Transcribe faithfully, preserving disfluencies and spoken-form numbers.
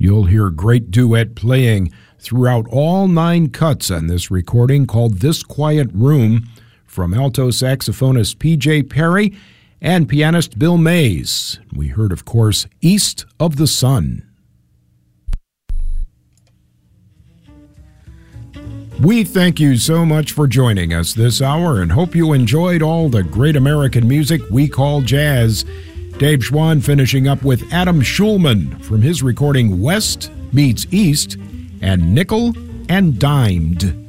You'll hear great duet playing throughout all nine cuts on this recording called This Quiet Room from alto saxophonist P J Perry and pianist Bill Mays. We heard, of course, East of the Sun. We thank you so much for joining us this hour and hope you enjoyed all the great American music we call jazz. Dave Schwann finishing up with Adam Schulman from his recording West Meets East and Nickel and Dimed.